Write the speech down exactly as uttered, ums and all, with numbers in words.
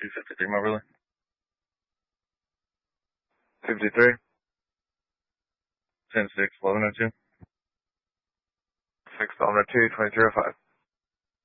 two fifty-three, Moberly. fifty-three. ten six, eleven oh two. six, eleven oh two, twenty-three oh five.